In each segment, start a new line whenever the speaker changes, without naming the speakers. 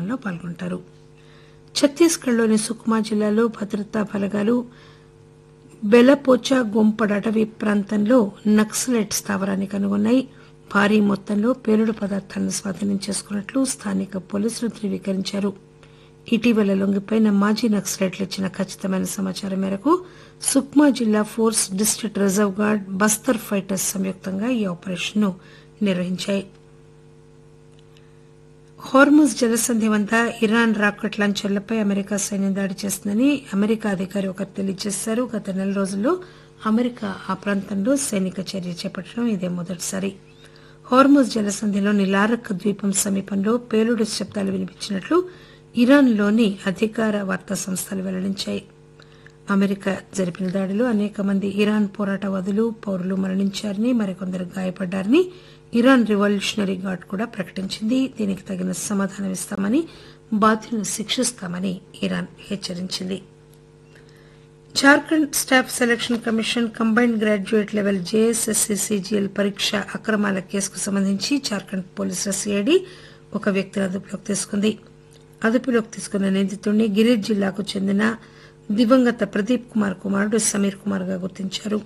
కార్యక్రమంలో పాల్గొంటారు. ఛత్తీస్గఢ్లోని సుక్మా జిల్లాలో భద్రతా బలగాలు బెలపోచా గోంపడ్ అటవీ ప్రాంతంలో నక్సలైట్ స్థావరాన్ని కనుగొన్నాయి. భారీ మొత్తంలో పేలుడు పదార్థాలను స్వాధీనం చేసుకున్నట్లు స్థానిక పోలీసులు ధృవీకరించారు. ఇటీవల లొంగిపోయిన మాజీ నక్సలైట్లు ఇచ్చిన ఖచ్చితమైన సమాచారం మేరకు సుక్మా జిల్లా force, district reserve guard, Bastar fighters సంయుక్తంగా ఈ ఆపరేషన్ ను నిర్వహించాయి. హార్ముజ్ జలసంధి వద్ద ఇరాన్ రాకెట్ లాంచర్లపై అమెరికా సైన్యం దాడి చేసిందని అమెరికా అధికారి ఒకరు తెలియజేశారు. గత నెల రోజుల్లో అమెరికా ఆ ప్రాంతంలో సైనిక చర్య చేపట్టడం ఇదే మొదటిసారి. హార్ముజ్ జలసంధిలోని లారక్ ద్వీపం సమీపంలో పేలుడు శబ్దాలు వినిపించినట్లు ఇరాన్లోని అధికార వార్తా సంస్థలు వెల్లడించాయి. అమెరికా జరిపిన దాడిలో అనేక మంది ఇరాన్ పోరాటవాదులు, పౌరులు మరణించారని, మరికొందరు గాయపడ్డారని ఇరాన్ రివల్యూషనరీ గార్డ్ కూడా ప్రకటించింది. దీనికి తగిన సమాధానం ఇస్తామని, బాధ్యులను శిక్షిస్తామని ఇరాన్ హెచ్చరించింది. Jharkhand staff selection commission combined graduate level JSSC-CGL పరీక్ష అక్రమాల కేసుకు సంబంధించి జార్ఖండ్ పోలీసుల సిఐడి ఒక వ్యక్తిని అదుపులోకి తీసుకుంది. అదుపులోకి తీసుకున్న నిందితుడిని గిరిధ్ జిల్లాకు చెందిన దివంగత ప్రదీప్ కుమార్ కుమారుడు సమీర్ కుమార్ గా గుర్తించారు.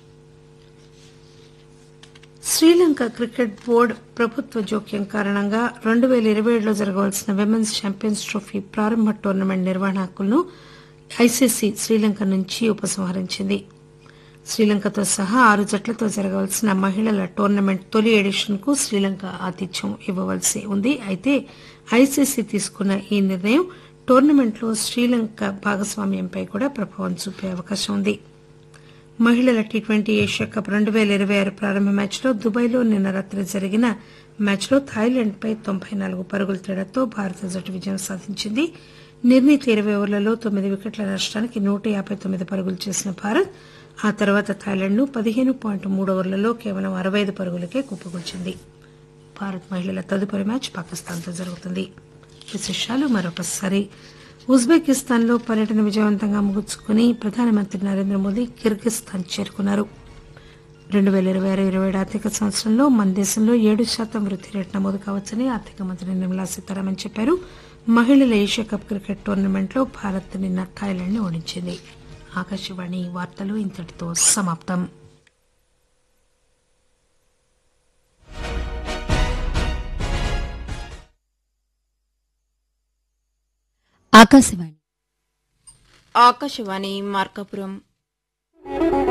శ్రీలంక క్రికెట్ బోర్డు ప్రభుత్వ జోక్యం కారణంగా 2027లో జరగవలసిన విమెన్స్ ఛాంపియన్స్ ట్రోఫీ ప్రారంభ టోర్నమెంట్ నిర్వహణ హక్కులను ఐసీసీ శ్రీలంక నుంచి ఉపసంహరించింది. శ్రీలంకతో సహా 6 జట్లతో జరగవలసిన మహిళల టోర్నమెంట్ తొలి ఎడిషన్ కు శ్రీలంక ఆతిథ్యం ఇవ్వవలసి ఉంది. అయితే ఐసీసీ తీసుకున్న ఈ నిర్ణయం టోర్నమెంట్లో శ్రీలంక భాగస్వామ్యంపై కూడా ప్రభావం చూపే అవకాశం ఉంది. మహిళల టీ20 ఏషియా కప్ 2026 ప్రారంభ మ్యాచ్లో దుబాయ్లో నిన్న రాత్రి జరిగిన మ్యాచ్లో థాయిలాండ్పై 94 పరుగుల తేడాతో భారత జట్టు విజయం సాధించింది. నిర్ణీత 20 ఓవర్లలో 9 వికెట్ల నష్టానికి 159 పరుగులు చేసిన భారత్ ఆ తర్వాత థాయిలాండ్ను 15.3 ఓవర్లలో కేవలం 65 పరుగులకే కుప్పకూల్చింది. భారత్ మహిళల తదుపరి మ్యాచ్ పాకిస్తాన్తో జరుగుతుంది. విశేషాలు మరొకసారి. ఉజ్బెకిస్తాన్లో పర్యటన విజయవంతంగా ముగించుకుని ప్రధానమంత్రి నరేంద్ర మోదీ కిర్గిస్థాన్ చేరుకున్నారు. 2026-27 ఆర్థిక సంవత్సరంలో మన దేశంలో 7% వృద్ధి రేటు నమోదు కావచ్చని ఆర్థిక మంత్రి నిర్మలా సీతారామన్ చెప్పారు. మహిళల ఏషియా కప్ క్రికెట్ టోర్నమెంట్లో భారత్ నిన్న థాయిలాండ్ ని ఓడించింది. ఆకాశవాణి వార్తలు ఇంతటితో సమాప్తం.
ఆకాశవాణి మార్కాపురం.